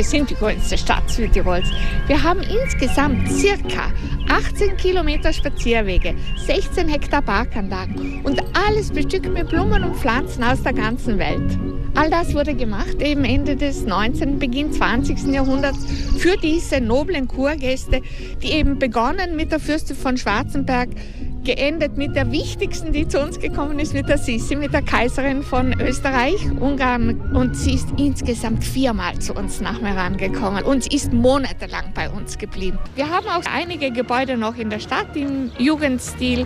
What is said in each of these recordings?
Wir sind die größte Stadt Südtirols. Wir haben insgesamt circa 18 Kilometer Spazierwege, 16 Hektar Parkanlagen und alles bestückt mit Blumen und Pflanzen aus der ganzen Welt. All das wurde gemacht eben Ende des 19., Beginn 20. Jahrhunderts für diese noblen Kurgäste, die eben begonnen mit der Fürstin von Schwarzenberg, geendet mit der wichtigsten, die zu uns gekommen ist, mit der Sissi, mit der Kaiserin von Österreich, Ungarn. Und sie ist insgesamt 4-mal zu uns nach Meran gekommen und sie ist monatelang bei uns geblieben. Wir haben auch einige Gebäude noch in der Stadt im Jugendstil.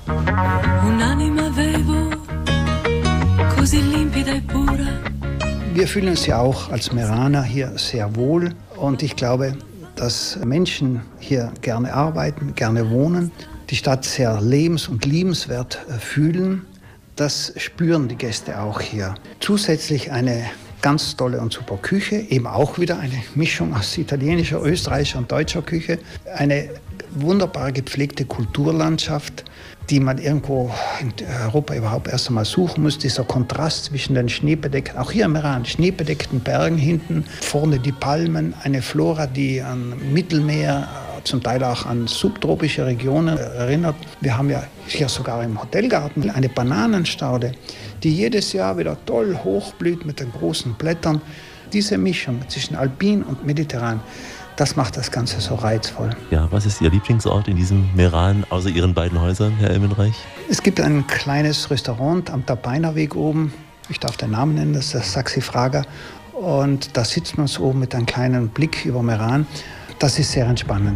Wir fühlen uns ja auch als Meraner hier sehr wohl und ich glaube, dass Menschen hier gerne arbeiten, gerne wohnen, die Stadt sehr lebens- und liebenswert fühlen. Das spüren die Gäste auch hier. Zusätzlich eine ganz tolle und super Küche, eben auch wieder eine Mischung aus italienischer, österreichischer und deutscher Küche. Eine wunderbar gepflegte Kulturlandschaft, die man irgendwo in Europa überhaupt erst einmal suchen muss. Dieser Kontrast zwischen den schneebedeckten, auch hier im Meran, schneebedeckten Bergen hinten, vorne die Palmen, eine Flora, die an Mittelmeer, zum Teil auch an subtropische Regionen erinnert. Wir haben ja hier sogar im Hotelgarten eine Bananenstaude, die jedes Jahr wieder toll hochblüht mit den großen Blättern. Diese Mischung zwischen alpin und mediterran, das macht das Ganze so reizvoll. Ja, was ist Ihr Lieblingsort in diesem Meran, außer Ihren beiden Häusern, Herr Elmenreich? Es gibt ein kleines Restaurant am Tapainerweg oben. Ich darf den Namen nennen, das ist das Saxifraga. Und da sitzt man so oben mit einem kleinen Blick über Meran. Das ist sehr entspannend.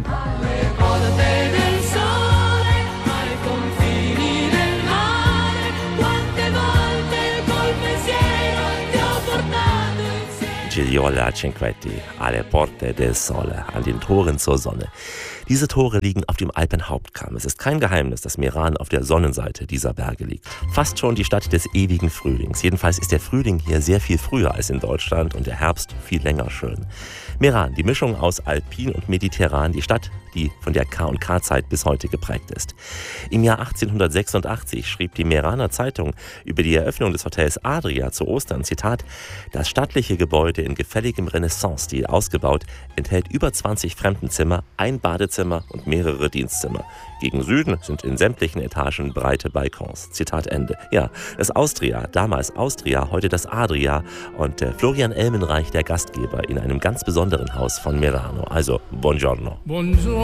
Giriola Cinquetti, alle Porte del Sole, an den Toren zur Sonne. Diese Tore liegen auf dem Alpenhauptkamm. Es ist kein Geheimnis, dass Meran auf der Sonnenseite dieser Berge liegt. Fast schon die Stadt des ewigen Frühlings. Jedenfalls ist der Frühling hier sehr viel früher als in Deutschland und der Herbst viel länger schön. Meran, die Mischung aus Alpin und Mediterran, die Stadt, die von der K&K-Zeit bis heute geprägt ist. Im Jahr 1886 schrieb die Meraner Zeitung über die Eröffnung des Hotels Adria zu Ostern, Zitat, das stattliche Gebäude in gefälligem Renaissance-Stil ausgebaut, enthält über 20 Fremdenzimmer, ein Badezimmer und mehrere Dienstzimmer. Gegen Süden sind in sämtlichen Etagen breite Balkons. Zitat Ende. Ja, das Austria, damals Austria, heute das Adria und Florian Elmenreich, der Gastgeber, in einem ganz besonderen Haus von Merano. Also, buongiorno. Buongiorno.